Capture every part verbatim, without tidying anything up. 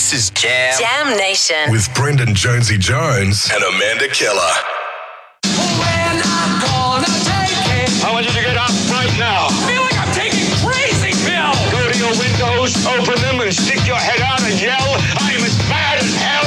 This is Jam. Jam Nation. With Brendan Jonesy Jones and Amanda Keller. I want you to get up right now. I feel like I'm taking crazy pills. Go to your windows, open them, and stick your head out and yell, I am as mad as hell.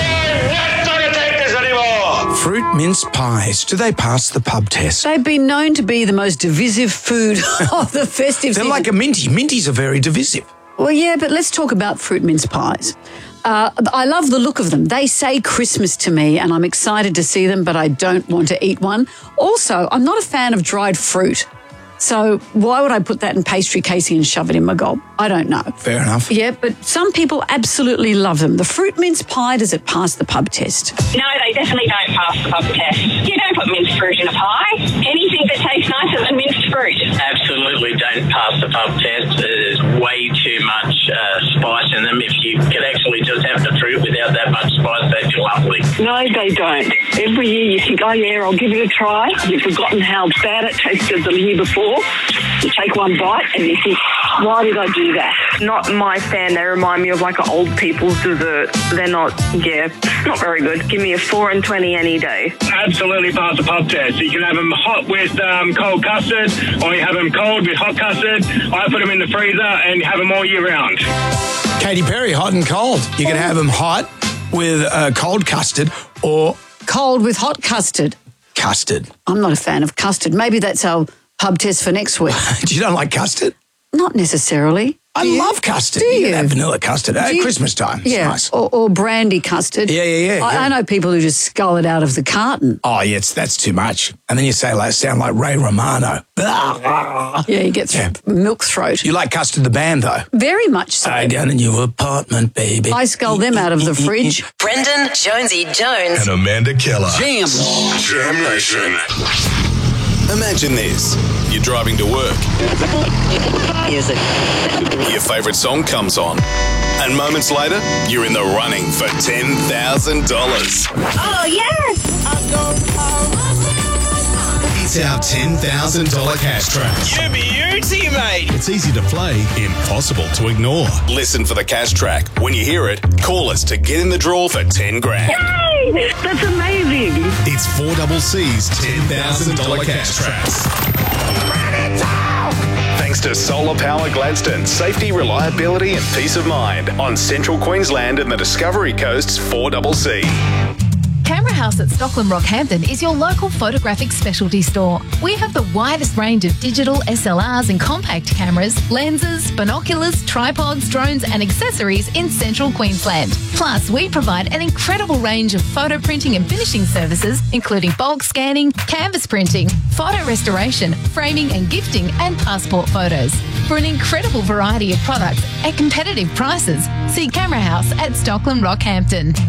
I'm not going to take this anymore. Fruit mince pies. Do they pass the pub test? They've been known to be the most divisive food of the festive They're season. like a minty. Minties are very divisive. Well, yeah, but let's talk about fruit mince pies. Uh, I love the look of them. They say Christmas to me, and I'm excited to see them, but I don't want to eat one. Also, I'm not a fan of dried fruit. So why would I put that in pastry casing and shove it in my gob? I don't know. Fair enough. Yeah, but some people absolutely love them. The fruit mince pie, does it pass the pub test? No, they definitely don't pass the pub test. You don't put minced fruit in a pie. Anything that tastes nicer than minced fruit. Absolutely don't pass the pub test. There's way too much uh, spice in them. If you could actually just have the fruit without that much spice, that'd be lovely. No, they don't. Every year you think, oh yeah, I'll give it a try. You've forgotten how bad it tasted the year before. You take one bite and you think, why did I do that? Not my fan. They remind me of like an old people's dessert. They're not, yeah, not very good. Give me a four and twenty any day. Absolutely pass the pub test. You can have them hot with um, cold custard, or you have them cold with hot custard. I put them in the freezer and have them all year round. Katy Perry, hot and cold. You can have them hot with uh, cold custard or Cold with hot custard. custard. I'm not a fan of custard. Maybe that's our pub test for next week. You don't like custard? Not necessarily. I Do you? love custard. Do You you? can have vanilla custard at Do you? Christmas time. It's Yeah, nice. or, or brandy custard. Yeah, yeah, yeah, I, yeah. I know people who just scull it out of the carton. Oh, yeah, it's, that's too much. And then you say, like, sound like Ray Romano. Yeah, you get th- Yeah. milk throat. You like Custard the band, though? Very much so. I got in your apartment, baby. I scull them out of the fridge. Brendan Jonesy Jones. And Amanda Keller. Jam. Jam Nation. Imagine this. You're driving to work. Music. Your favourite song comes on. And moments later, you're in the running for ten thousand dollars. Oh, yes! It's our ten thousand dollars cash track. You beauty, mate. It's easy to play, impossible to ignore. Listen for the cash track. When you hear it, call us to get in the draw for ten grand. Yay! That's amazing. It's four double C's ten thousand dollars cash tracks. Thanks to Solar Power Gladstone. Safety, reliability and peace of mind on Central Queensland and the Discovery Coast's four double C. Camera House at Stockland Rockhampton is your local photographic specialty store. We have the widest range of digital S L Rs and compact cameras, lenses, binoculars, tripods, drones and accessories in central Queensland. Plus, we provide an incredible range of photo printing and finishing services, including bulk scanning, canvas printing, photo restoration, framing and gifting, and passport photos. For an incredible variety of products at competitive prices, see Camera House at Stockland Rockhampton.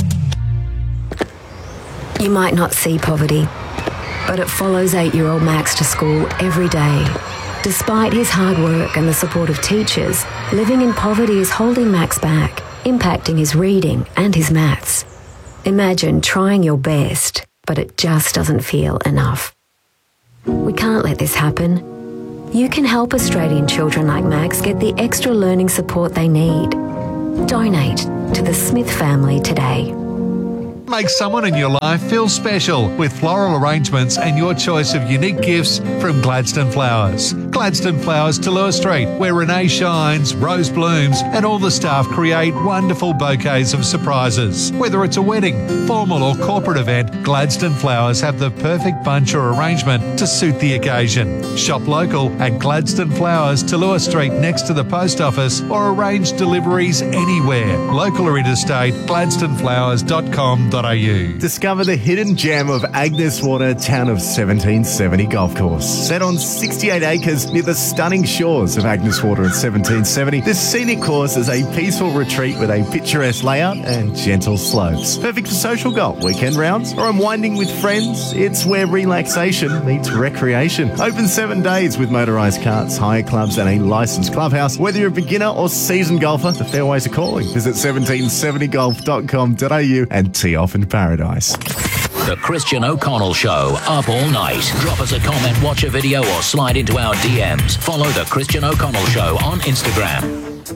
You might not see poverty, but it follows eight-year-old Max to school every day. Despite his hard work and the support of teachers, living in poverty is holding Max back, impacting his reading and his maths. Imagine trying your best, but it just doesn't feel enough. We can't let this happen. You can help Australian children like Max get the extra learning support they need. Donate to the Smith family today. Make someone in your life feel special with floral arrangements and your choice of unique gifts from Gladstone Flowers. Gladstone Flowers, Tallulah Street, where Renee shines, Rose blooms, and all the staff create wonderful bouquets of surprises. Whether it's a wedding, formal or corporate event, Gladstone Flowers have the perfect bunch or arrangement to suit the occasion. Shop local at Gladstone Flowers, Tallulah Street, next to the post office, or arrange deliveries anywhere. Local or interstate, gladstone flowers dot com dot a u. Discover the hidden gem of Agnes Water, town of seventeen seventy Golf Course. Set on sixty-eight acres near the stunning shores of Agnes Water in seventeen seventy, this scenic course is a peaceful retreat with a picturesque layout and gentle slopes. Perfect for social golf, weekend rounds, or unwinding with friends. It's where relaxation meets recreation. Open seven days with motorised carts, hire clubs and a licensed clubhouse. Whether you're a beginner or seasoned golfer, the fairways are calling. Visit seventeen seventy golf dot com dot a u and tee off in paradise. The Christian O'Connell Show, up all night. Drop us a comment, watch a video, or slide into our D Ms. Follow The Christian O'Connell Show on Instagram.